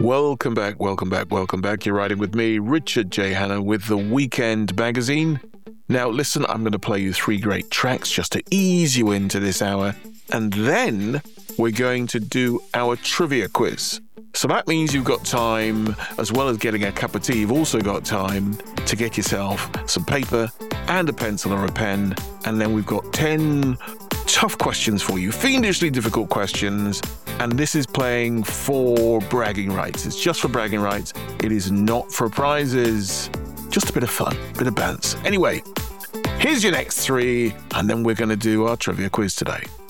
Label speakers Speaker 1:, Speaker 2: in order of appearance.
Speaker 1: Welcome back, welcome back, welcome back. You're riding with me, Richard J. Hanna, with The Weekend Magazine. Now, listen, I'm going to play you 3 great tracks just to ease you into this hour. And then we're going to do our trivia quiz. So that means you've got time, as well as getting a cup of tea, you've also got time to get yourself some paper and a pencil or a pen. And then we've got 10 tough questions for you, fiendishly difficult questions. And this is playing for bragging rights. It's just for bragging rights. It is not for prizes. Just a bit of fun, a bit of bounce. Anyway, here's your next 3, and then we're going to do our trivia quiz today.